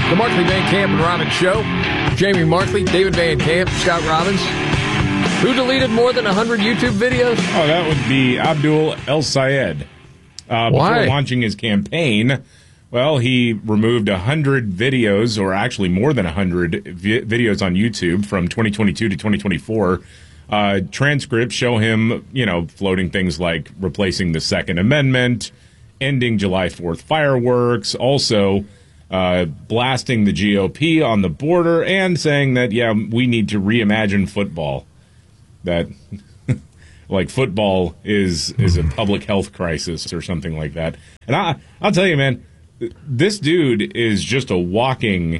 The Markley, Van Camp, and Robbins Show. Jamie Markley, David Van Camp, Scott Robbins. Who deleted more than 100 YouTube videos? Oh, that would be Abdul El Sayed. Before launching his campaign, well, he removed 100 videos, or actually more than 100 videos on YouTube from 2022 to 2024. Transcripts show him, floating things like replacing the Second Amendment, ending July 4th fireworks, also blasting the GOP on the border, and saying that, we need to reimagine football. That, like, football is a public health crisis or something like that. And I'll tell you, man, this dude is just a walking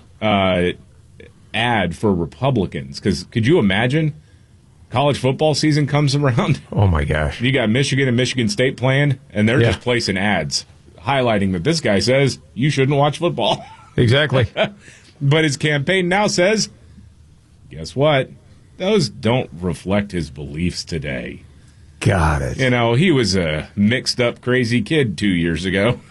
ad for Republicans. Because could you imagine? College football season comes around. Oh, my gosh. You got Michigan and Michigan State playing, and they're just placing ads highlighting that this guy says you shouldn't watch football. Exactly. But his campaign now says, guess what? Those don't reflect his beliefs today. Got it. He was a mixed-up, crazy kid 2 years ago.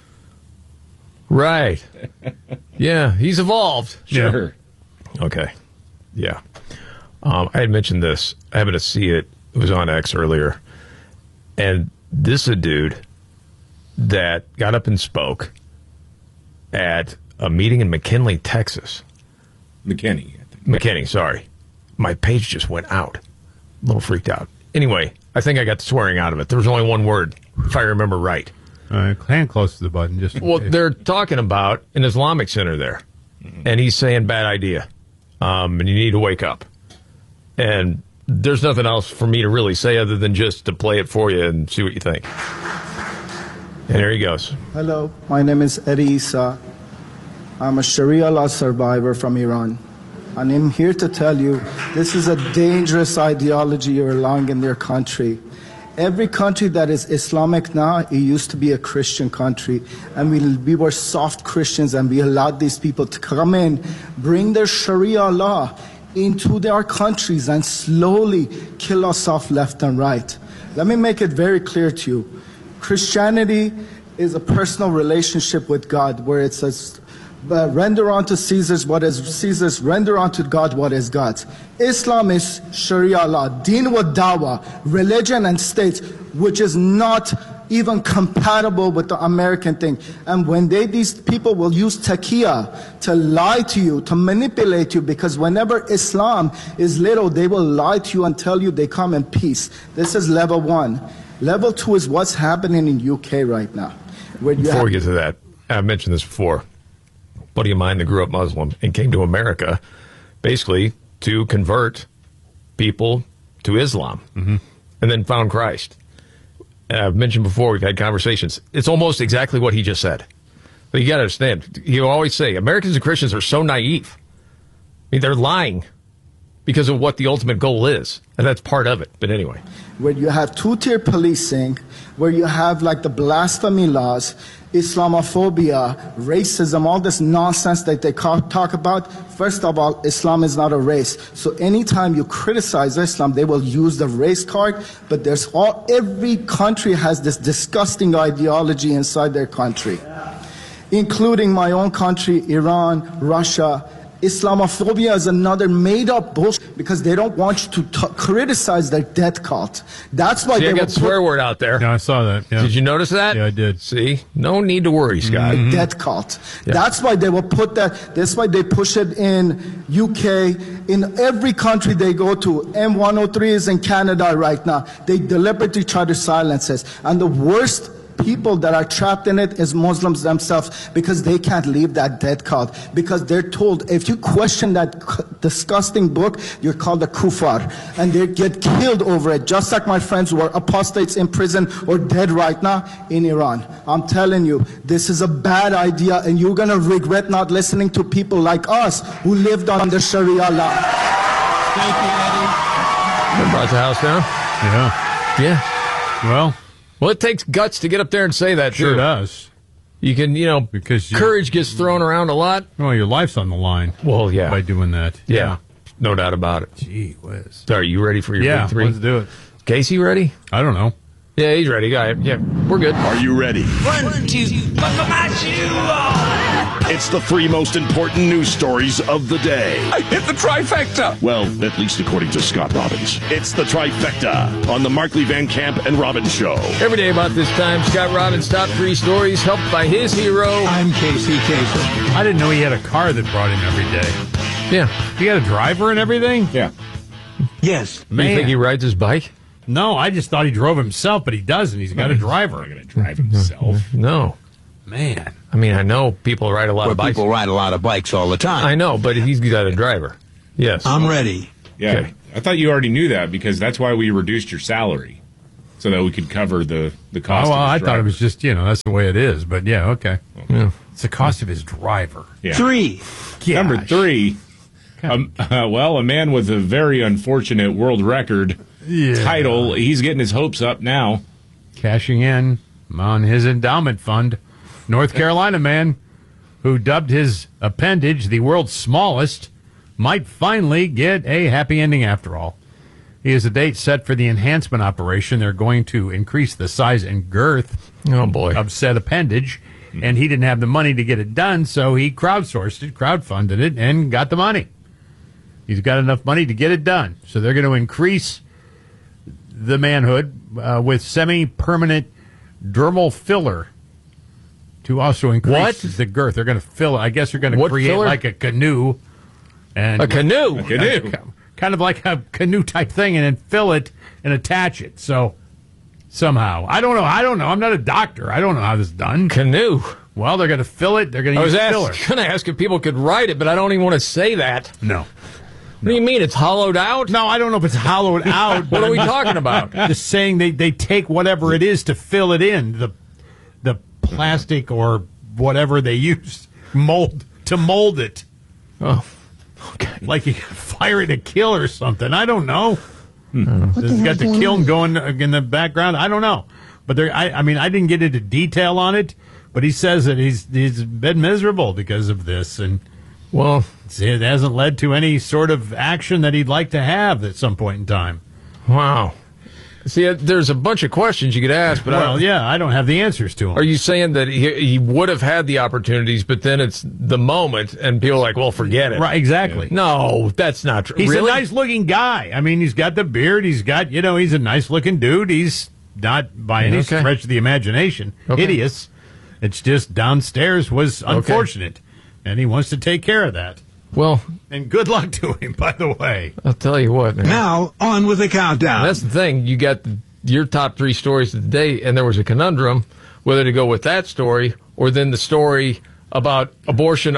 Right. Yeah, he's evolved. Sure. Yeah. Okay. Yeah. I had mentioned this. I happened to see it. It was on X earlier. And this is a dude that got up and spoke at a meeting in McKinley, Texas. McKinney, sorry. My page just went out. A little freaked out. Anyway, I think I got the swearing out of it. There was only one word, if I remember right. Hand close to the button. They're talking about an Islamic center there. And he's saying, bad idea. And you need to wake up. And there's nothing else for me to really say other than just to play it for you and see what you think. And here he goes. Hello, my name is Eddie Issa. I'm a Sharia law survivor from Iran. And I'm here to tell you this is a dangerous ideology you're allowing in their country. Every country that is Islamic now, it used to be a Christian country. And we were soft Christians, and we allowed these people to come in, bring their Sharia law into their countries and slowly kill us off left and right. Let me make it very clear to you. Christianity is a personal relationship with God, where it says, render unto Caesar's what is Caesar's, render unto God what is God's. Islam is Sharia law, deen wa dawah, religion and state, which is not even compatible with the American thing. And when these people will use taqiyya to lie to you, to manipulate you, because whenever Islam is little, they will lie to you and tell you they come in peace. This is level 1. Level 2 is what's happening in UK right now. Before we get to that, I've mentioned this before. A buddy of mine that grew up Muslim and came to America basically to convert people to Islam and then found Christ. And I've mentioned before, we've had conversations. It's almost exactly what he just said. But you got to understand, you always say, Americans and Christians are so naive. I mean, they're lying because of what the ultimate goal is. And that's part of it. But anyway. Where you have two-tier policing, where you have like the blasphemy laws, Islamophobia, racism, all this nonsense that they talk about. First of all, Islam is not a race. So anytime you criticize Islam, they will use the race card. But every country has this disgusting ideology inside their country, including my own country, Iran, Russia. Islamophobia is another made-up bullshit because they don't want you to criticize their death cult. That's why they got the swear word out there. Yeah, I saw that. Yeah. Did you notice that? Yeah, I did. See? No need to worry, Scott. Death cult. Yeah. That's why they will put that. That's why they push it in UK. In every country they go to. M103 is in Canada right now. They deliberately try to silence us. And the worst people that are trapped in it is Muslims themselves, because they can't leave that death cult, because they're told if you question that disgusting book, you're called a kufar, and they get killed over it, just like my friends who are apostates in prison or dead right now in Iran. I'm telling you, this is a bad idea, and you're gonna regret not listening to people like us who lived under Sharia law. Thank you, Eddie. That brought the house down. Yeah. Well, it takes guts to get up there and say that. Sure does. You can, because courage gets thrown around a lot. Well, your life's on the line. Well, yeah. By doing that. Yeah. No doubt about it. Gee whiz. So are you ready for your big three? Let's do it. Casey ready? I don't know. Yeah, he's ready. Yeah, we're good. Are you ready? 1, 2, buckle my shoe on. It's the 3 most important news stories of the day. I hit the trifecta. Well, at least according to Scott Robbins. It's the trifecta on the Markley Van Camp and Robbins Show. Every day about this time, Scott Robbins' top 3 stories, helped by his hero. I'm Casey Kasem. I didn't know he had a car that brought him every day. Yeah. He had a driver and everything? Yeah. Yes. Do you think he rides his bike? No, I just thought he drove himself, but he doesn't. He's got a driver. He's not going to drive himself. No. Man. I mean, I know people ride a lot of bikes. People ride a lot of bikes all the time. I know, but he's got a driver. Yes. I'm ready. Yeah. Okay. I thought you already knew that because that's why we reduced your salary so that we could cover the cost Oh, well, of I his thought driver. it was just, that's the way it is. But yeah, okay. Yeah. It's the cost of his driver. Yeah. 3. Number Gosh. 3. A man with a very unfortunate world record title. He's getting his hopes up now. Cashing in on his endowment fund. North Carolina man who dubbed his appendage the world's smallest might finally get a happy ending after all. He has a date set for the enhancement operation. They're going to increase the size and girth Oh, boy. of said appendage, and he didn't have the money to get it done, so he crowdsourced it, crowdfunded it, and got the money. He's got enough money to get it done, so they're going to increase the manhood with semi-permanent dermal filler to also increase the girth. They're going to fill it. I guess they're going to create filler? like a canoe. And A canoe? kind of like a canoe type thing, and then fill it and attach it. So somehow, I don't know. I'm not a doctor. I don't know how this is done. Canoe. Well, they're going to fill it. They're going to I was use filler. going to ask if people could ride it, but I don't even want to say that. No. What do you mean? It's hollowed out? No, I don't know if it's hollowed out. What are we talking about? Just saying they take whatever it is to fill it in, the plastic or whatever they use to mold it. Oh, okay. Like you fire it a kill or something. I don't know. It's got the kiln going in the background. I don't know. But I mean, I didn't get into detail on it, but he says that he's been miserable because of this, and Well, it hasn't led to any sort of action that he'd like to have at some point in time. wow. See, there's a bunch of questions you could ask, but I don't have the answers to them. are you saying that he would have had the opportunities, but then it's the moment, and people are like, well, forget it. Right, exactly. No, that's not true. He's really? a nice-looking guy. I mean, he's got the beard. He's got, he's a nice-looking dude. He's not, by any stretch of the imagination, hideous. It's just downstairs was unfortunate, and he wants to take care of that. Well, and good luck to him, by the way. I'll tell you what. Man. Now, on with the countdown. That's the thing. You got your top 3 stories of the day, and there was a conundrum whether to go with that story or then the story about abortion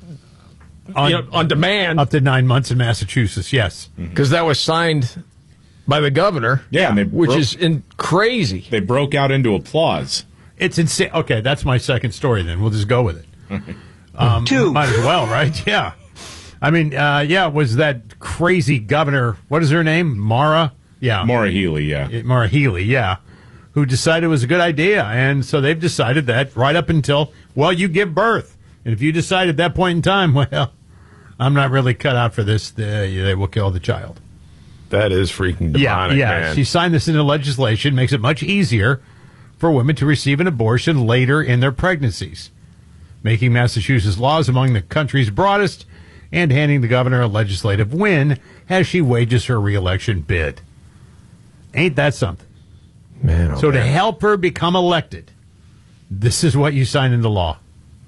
on demand. Up to 9 months in Massachusetts, yes. Because that was signed by the governor, which is crazy. They broke out into applause. It's insane. Okay, that's my second story then. We'll just go with it. 2. Might as well, right? Yeah. I mean, it was that crazy governor. What is her name? Maura? Yeah. Maura Healey, yeah. Maura Healey, yeah. Who decided it was a good idea. And so they've decided that right up until, you give birth. And if you decide at that point in time, I'm not really cut out for this, they will kill the child. That is freaking demonic, man. She signed this into legislation, makes it much easier for women to receive an abortion later in their pregnancies, making Massachusetts laws among the country's broadest and handing the governor a legislative win as she wages her reelection bid. Ain't that something? Man, so to help her become elected, this is what you sign into law.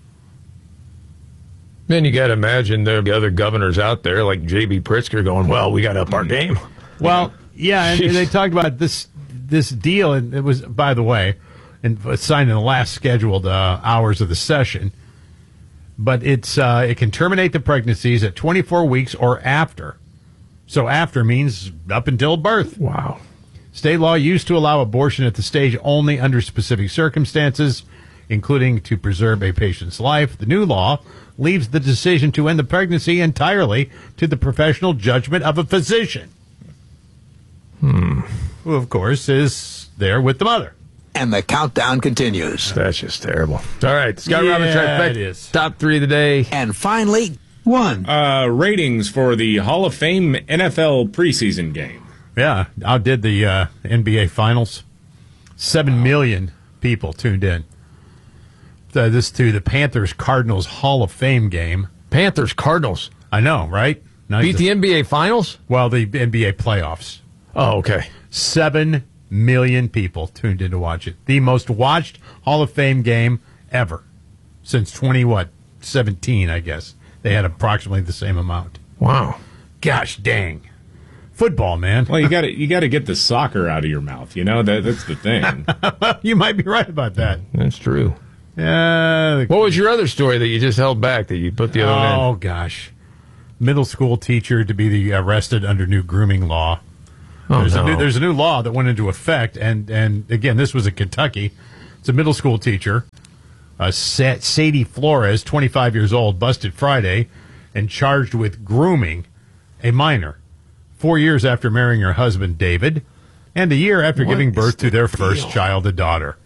Then you got to imagine there are other governors out there like J.B. Pritzker going, well, we got to up our game. Well, yeah, and they talked about this deal, and it was, by the way, and signed in the last scheduled hours of the session. But it can terminate the pregnancies at 24 weeks or after. So after means up until birth. Wow. State law used to allow abortion at the stage only under specific circumstances, including to preserve a patient's life. The new law leaves the decision to end the pregnancy entirely to the professional judgment of a physician. Who, of course, is there with the mother. And the countdown continues. That's just terrible. All right, Scott Robbins, it is. Top 3 of the day. And finally, 1. Ratings for the Hall of Fame NFL preseason game. Yeah, outdid the NBA Finals. 7 million people tuned in. this to the Panthers-Cardinals Hall of Fame game. Panthers-Cardinals. I know, right? Nice. Beat the NBA Finals? Well, the NBA playoffs. Oh, okay. 7 million people tuned in to watch it. The most watched Hall of Fame game ever since 2017, I guess. They had approximately the same amount. Wow. Gosh dang. Football, man. Well, you got to get the soccer out of your mouth. You know that's the thing. You might be right about that. That's true. What was your other story that you just held back that you put the other one in? Oh, gosh. Middle school teacher to be arrested under new grooming law. There's a new law that went into effect, and again, this was in Kentucky. It's a middle school teacher, Sadie Flores, 25 years old, busted Friday and charged with grooming a minor 4 years after marrying her husband, David, and a year after giving birth to their first child, a daughter.